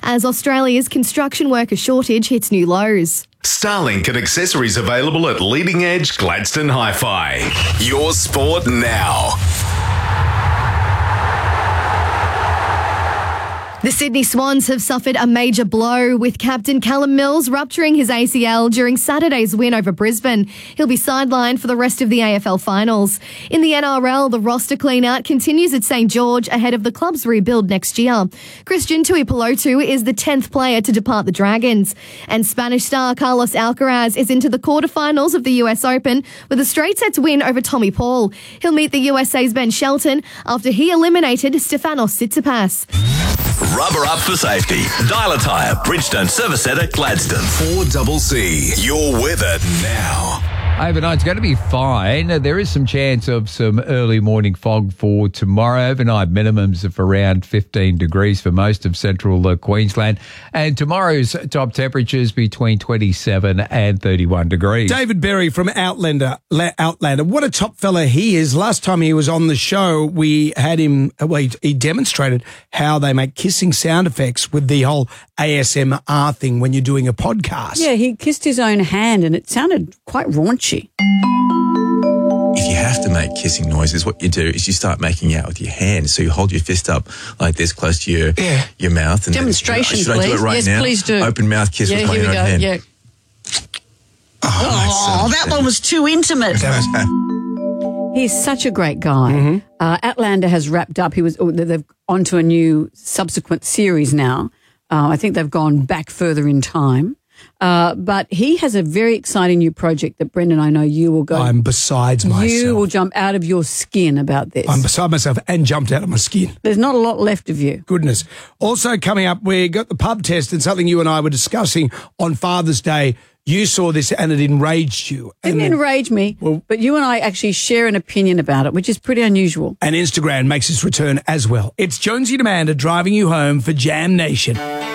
as Australia's construction worker shortage hits new lows. Starlink and accessories available at Leading Edge Gladstone Hi-Fi. Your sport now. The Sydney Swans have suffered a major blow, with captain Callum Mills rupturing his ACL during Saturday's win over Brisbane. He'll be sidelined for the rest of the AFL finals. In the NRL, the roster clean-out continues at St George ahead of the club's rebuild next year. Christian Tuipulotu is the 10th player to depart the Dragons. And Spanish star Carlos Alcaraz is into the quarterfinals of the US Open with a straight sets win over Tommy Paul. He'll meet the USA's Ben Shelton after he eliminated Stefanos Tsitsipas. Rubber up for safety. Dial a Tyre, Bridgestone Service Centre, Gladstone. 4CC. Your weather now. Overnight's going to be fine. There is some chance of some early morning fog for tomorrow. Overnight minimums of around 15 degrees for most of central Queensland. And tomorrow's top temperatures between 27 and 31 degrees. David Berry from Outlander. What a top fella he is. Last time he was on the show, we had him, he demonstrated how they make kissing sound effects with the whole ASMR thing when you're doing a podcast. Yeah, he kissed his own hand and it sounded quite raunchy. If you have to make kissing noises, what you do is you start making out with your hands. So you hold your fist up like this close to your mouth. And demonstration, should please. I do it right yes, now? Please do. Open mouth kiss with my here we own go. hand. Yeah. Oh, that one was too intimate. He's such a great guy. Mm-hmm. Outlander has wrapped up. They've onto a new subsequent series now. I think they've gone back further in time. But he has a very exciting new project that, Brendan, I know you will go. I'm besides myself. You will jump out of your skin about this. I'm beside myself and jumped out of my skin. There's not a lot left of you. Goodness. Also coming up, we got the pub test and something you and I were discussing on Father's Day. You saw this and it enraged you. Didn't enrage me, but you and I actually share an opinion about it, which is pretty unusual. And Instagram makes its return as well. It's Jonesy and Amanda driving you home for Jam Nation.